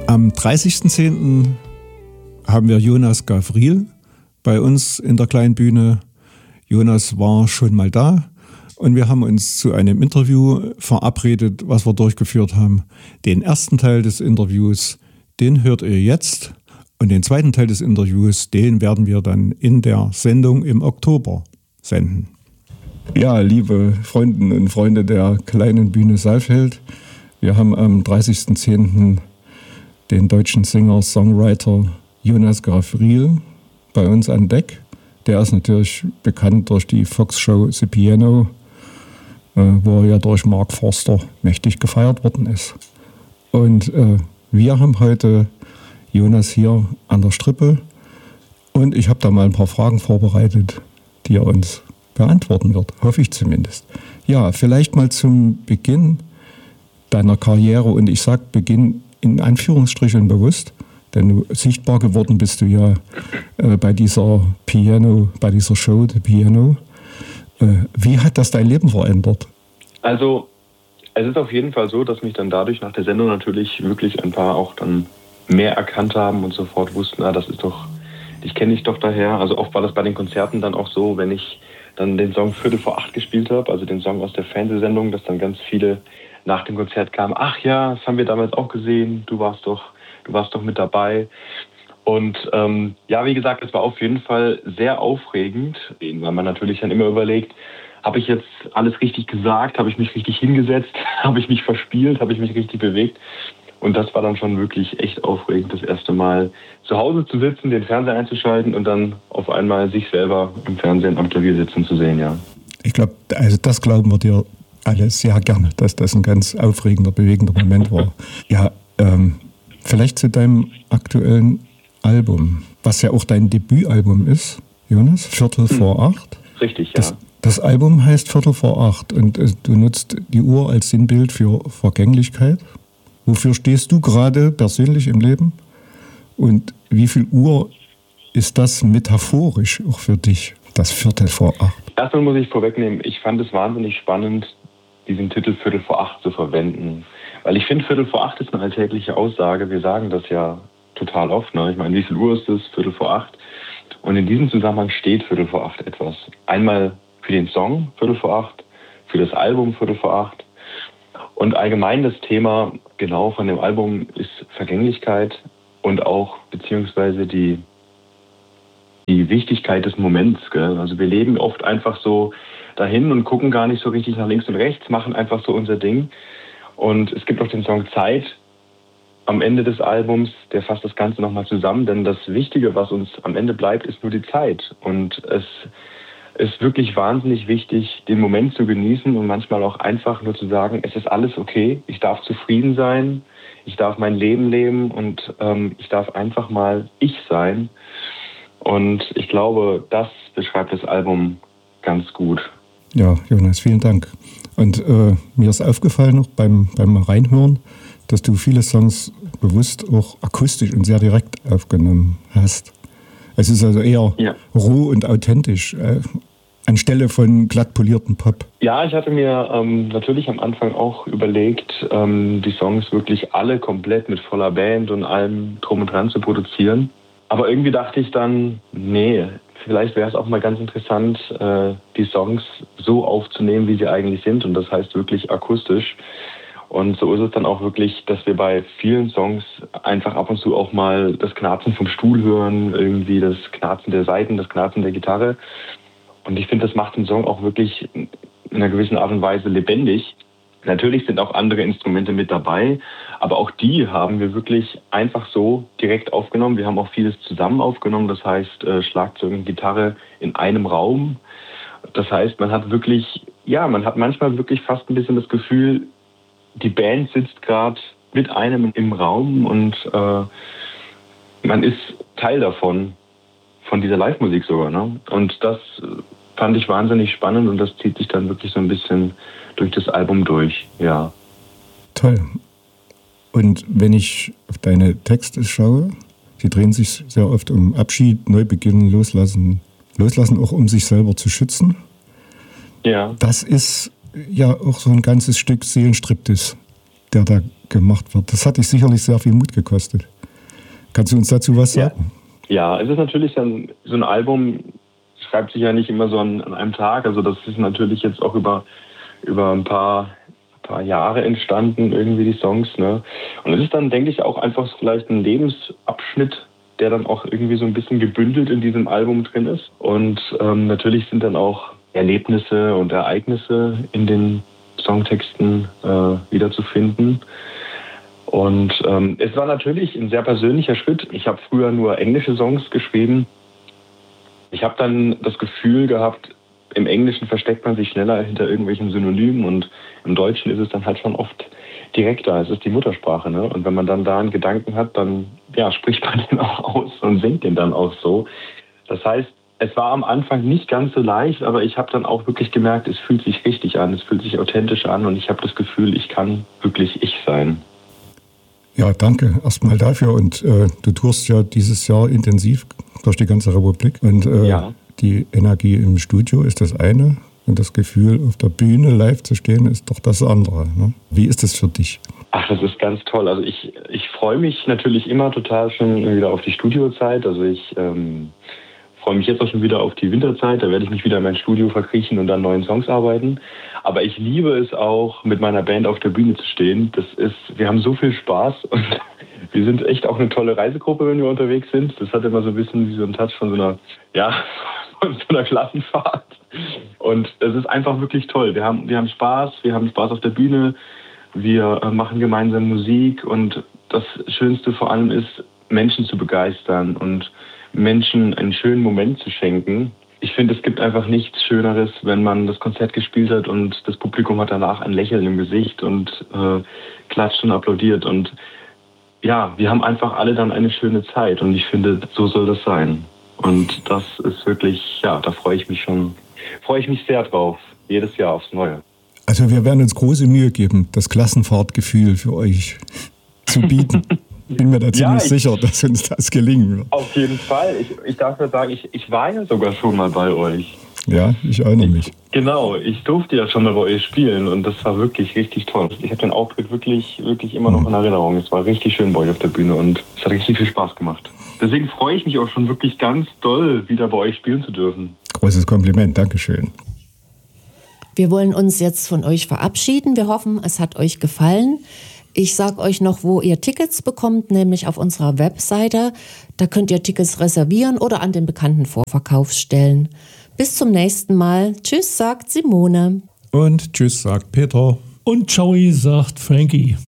Am 30.10. haben wir Jonas Gavriel bei uns in der kleinen Bühne. Jonas war schon mal da und wir haben uns zu einem Interview verabredet, was wir durchgeführt haben. Den ersten Teil des Interviews, den hört ihr jetzt, und den zweiten Teil des Interviews, den werden wir dann in der Sendung im Oktober senden. Ja, liebe Freundinnen und Freunde der kleinen Bühne Saalfeld, wir haben am 30.10. den deutschen Singer-Songwriter Jonas Gavriel bei uns an Deck. Der ist natürlich bekannt durch die Fox-Show The Piano, wo er ja durch Mark Forster mächtig gefeiert worden ist. Und wir haben heute Jonas hier an der Strippe und ich habe da mal ein paar Fragen vorbereitet, die er uns beantworten wird, hoffe ich zumindest. Ja, vielleicht mal zum Beginn deiner Karriere, und ich sage Beginn in Anführungsstrichen bewusst, denn du, sichtbar geworden bist du ja bei dieser Show, The Piano. Wie hat das dein Leben verändert? Also, es ist auf jeden Fall so, dass mich dann dadurch nach der Sendung natürlich wirklich ein paar auch dann mehr erkannt haben und sofort wussten, ich kenne dich doch daher. Also oft war das bei den Konzerten dann auch so, wenn ich dann den Song 7:45 gespielt habe, also den Song aus der Fernsehsendung, dass dann ganz viele nach dem Konzert kamen: Ach ja, das haben wir damals auch gesehen, du warst doch mit dabei. Und wie gesagt, es war auf jeden Fall sehr aufregend, weil man natürlich dann immer überlegt, habe ich jetzt alles richtig gesagt, habe ich mich richtig hingesetzt, habe ich mich verspielt, habe ich mich richtig bewegt. Und das war dann schon wirklich echt aufregend, das erste Mal zu Hause zu sitzen, den Fernseher einzuschalten und dann auf einmal sich selber im Fernsehen am Klavier sitzen zu sehen, ja. Ich glaube, also das glauben wir dir alle sehr gerne, dass das ein ganz aufregender, bewegender Moment war. Ja, vielleicht zu deinem aktuellen Album, was ja auch dein Debütalbum ist, Jonas, 7:45. Richtig, ja. Das Album heißt 7:45 und du nutzt die Uhr als Sinnbild für Vergänglichkeit. Wofür stehst du gerade persönlich im Leben? Und wie viel Uhr ist das metaphorisch auch für dich, das 7:45? Erstmal muss ich vorwegnehmen, ich fand es wahnsinnig spannend, diesen Titel 7:45 zu verwenden. Weil ich finde, 7:45 ist eine alltägliche Aussage. Wir sagen das ja total oft. Ne? Ich meine, wie viel Uhr ist es? 7:45. Und in diesem Zusammenhang steht 7:45 etwas. Einmal für den Song 7:45, für das Album 7:45. Und allgemein das Thema genau von dem Album ist Vergänglichkeit und auch beziehungsweise die Wichtigkeit des Moments. Gell? Also wir leben oft einfach so dahin und gucken gar nicht so richtig nach links und rechts, machen einfach so unser Ding. Und es gibt auch den Song Zeit am Ende des Albums, der fasst das Ganze nochmal zusammen, denn das Wichtige, was uns am Ende bleibt, ist nur die Zeit. Und es ist wirklich wahnsinnig wichtig, den Moment zu genießen und manchmal auch einfach nur zu sagen, es ist alles okay, ich darf zufrieden sein, ich darf mein Leben leben und ich darf einfach mal ich sein. Und ich glaube, das beschreibt das Album ganz gut. Ja, Jonas, vielen Dank. Und mir ist aufgefallen noch beim Reinhören, dass du viele Songs bewusst auch akustisch und sehr direkt aufgenommen hast. Es ist also eher roh und authentisch, anstelle von glatt polierten Pop. Ja, ich hatte mir natürlich am Anfang auch überlegt, die Songs wirklich alle komplett mit voller Band und allem drum und dran zu produzieren. Aber irgendwie dachte ich dann, nee, vielleicht wäre es auch mal ganz interessant, die Songs so aufzunehmen, wie sie eigentlich sind. Und das heißt wirklich akustisch. Und so ist es dann auch wirklich, dass wir bei vielen Songs einfach ab und zu auch mal das Knarzen vom Stuhl hören, irgendwie das Knarzen der Saiten, das Knarzen der Gitarre. Und ich finde, das macht den Song auch wirklich in einer gewissen Art und Weise lebendig. Natürlich sind auch andere Instrumente mit dabei, aber auch die haben wir wirklich einfach so direkt aufgenommen. Wir haben auch vieles zusammen aufgenommen, das heißt Schlagzeug und Gitarre in einem Raum. Das heißt, man hat manchmal wirklich fast ein bisschen das Gefühl, die Band sitzt gerade mit einem im Raum und man ist Teil davon, von dieser Live-Musik sogar. Ne? Und das fand ich wahnsinnig spannend und das zieht sich dann wirklich so ein bisschen durch das Album durch, ja. Toll. Und wenn ich auf deine Texte schaue, die drehen sich sehr oft um Abschied, Neubeginn, Loslassen, auch um sich selber zu schützen. Ja. Das ist ja auch so ein ganzes Stück Seelenstriptease, der da gemacht wird. Das hat dich sicherlich sehr viel Mut gekostet. Kannst du uns dazu was sagen? Ja, es ist natürlich dann, so ein Album schreibt sich ja nicht immer so an einem Tag. Also das ist natürlich jetzt auch über ein paar Jahre entstanden, irgendwie die Songs. Ne? Und es ist dann, denke ich, auch einfach vielleicht ein Lebensabschnitt, der dann auch irgendwie so ein bisschen gebündelt in diesem Album drin ist. Und natürlich sind dann auch Erlebnisse und Ereignisse in den Songtexten wiederzufinden. Und es war natürlich ein sehr persönlicher Schritt. Ich habe früher nur englische Songs geschrieben. Ich habe dann das Gefühl gehabt, im Englischen versteckt man sich schneller hinter irgendwelchen Synonymen und im Deutschen ist es dann halt schon oft direkter. Es ist die Muttersprache, ne? Und wenn man dann da einen Gedanken hat, dann spricht man den auch aus und singt den dann auch so. Das heißt, es war am Anfang nicht ganz so leicht, aber ich habe dann auch wirklich gemerkt, es fühlt sich richtig an, es fühlt sich authentisch an und ich habe das Gefühl, ich kann wirklich ich sein. Ja, danke erstmal dafür. Und du tourst ja dieses Jahr intensiv durch die ganze Republik. Und die Energie im Studio ist das eine. Und das Gefühl, auf der Bühne live zu stehen, ist doch das andere. Ne? Wie ist das für dich? Ach, das ist ganz toll. Also ich freue mich natürlich immer total schon wieder auf die Studiozeit. Also ich freue mich jetzt auch schon wieder auf die Winterzeit. Da werde ich mich wieder in mein Studio verkriechen und an neuen Songs arbeiten. Aber ich liebe es auch, mit meiner Band auf der Bühne zu stehen. Wir haben so viel Spaß und wir sind echt auch eine tolle Reisegruppe, wenn wir unterwegs sind. Das hat immer so ein bisschen wie so ein Touch von so einer Klassenfahrt. Und es ist einfach wirklich toll. Wir haben Spaß auf der Bühne. Wir machen gemeinsam Musik und das Schönste vor allem ist, Menschen zu begeistern und Menschen einen schönen Moment zu schenken. Ich finde, es gibt einfach nichts Schöneres, wenn man das Konzert gespielt hat und das Publikum hat danach ein Lächeln im Gesicht und klatscht und applaudiert. Und ja, wir haben einfach alle dann eine schöne Zeit und ich finde, so soll das sein. Und das ist wirklich, da freue ich mich sehr drauf, jedes Jahr aufs Neue. Also wir werden uns große Mühe geben, das Klassenfahrtgefühl für euch zu bieten. Bin mir da ziemlich sicher, dass uns das gelingen wird. Auf jeden Fall. Ich darf ja sagen, ich war ja sogar schon mal bei euch. Ja, ich erinnere mich. Genau, ich durfte ja schon mal bei euch spielen und das war wirklich richtig toll. Ich habe den Auftritt wirklich, wirklich immer noch in Erinnerung. Es war richtig schön bei euch auf der Bühne und es hat richtig viel Spaß gemacht. Deswegen freue ich mich auch schon wirklich ganz doll, wieder bei euch spielen zu dürfen. Großes Kompliment, Dankeschön. Wir wollen uns jetzt von euch verabschieden. Wir hoffen, es hat euch gefallen. Ich sage euch noch, wo ihr Tickets bekommt, nämlich auf unserer Webseite. Da könnt ihr Tickets reservieren oder an den bekannten Vorverkaufsstellen. Bis zum nächsten Mal. Tschüss, sagt Simone. Und tschüss, sagt Peter. Und ciao, sagt Frankie.